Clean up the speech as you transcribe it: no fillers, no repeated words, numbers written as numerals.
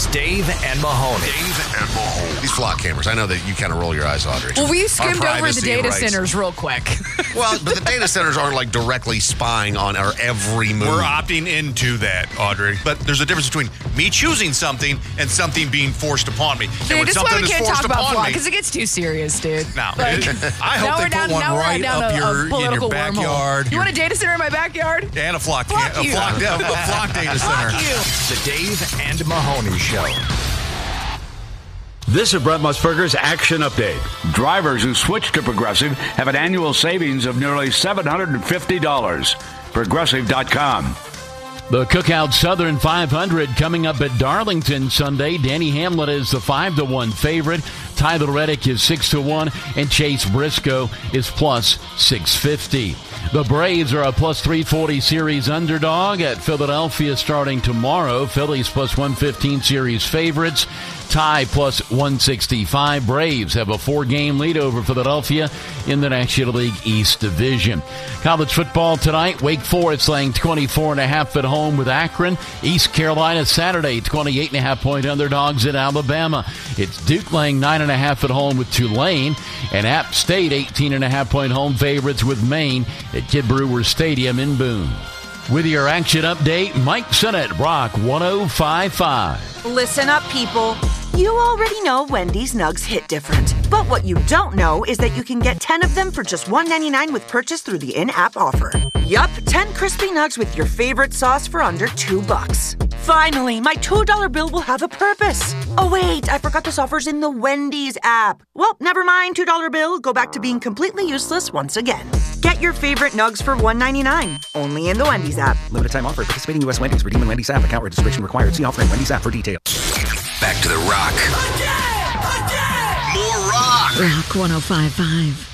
Dave and Mahoney. These flock cameras, I know that you kind of roll your eyes, Audrey. Well, we skimmed Our over the privacy data rights. centers real quick. Well, but the data centers aren't like directly spying on our every move. We're opting into that, Audrey. But there's a difference between me choosing something and something being forced upon me. And Dude, when this is why something we is can't forced talk about upon flock me, because it gets too serious, dude. now, Like, I hope they put one right up in your backyard. You want a data center in my backyard? And a flock Fuck you. flock data center. Fuck you. The Dave and Mahoney Show. This is Brett Musburger's Action Update. Drivers who switch to Progressive have an annual savings of nearly $750. Progressive.com. The Cookout Southern 500 coming up at Darlington Sunday. Danny Hamlin is the 5-1 favorite. Tyler Reddick is 6-1, and Chase Briscoe is plus 650. The Braves are a plus 340 series underdog at Philadelphia starting tomorrow. Phillies plus 115 series favorites. Tie plus 165. Braves have a 4-game lead over Philadelphia in the National League East Division. College football tonight. Wake Forest laying 24.5 at home with Akron. East Carolina Saturday, 28.5-point underdogs at Alabama. It's Duke laying 9.5 at home with Tulane. And App State, 18.5-point home favorites with Maine at Kid Brewer Stadium in Boone. With your action update, Mike Sennett, Rock 105.5. Listen up, people. You already know Wendy's Nugs hit different. But what you don't know is that you can get 10 of them for just $1.99 with purchase through the in-app offer. Yup, 10 crispy nugs with your favorite sauce for under $2. Finally, my $2 bill will have a purpose. Oh wait, I forgot this offer's in the Wendy's app. Well, never mind, $2 bill. Go back to being completely useless once again. Get your favorite nugs for $1.99. Only in the Wendy's app. Limited time offer. Participating U.S. Wendy's. Redeem in Wendy's app. Account registration required. See offer in Wendy's app for details. Back to the Rock. More Rock. Rock 105.5.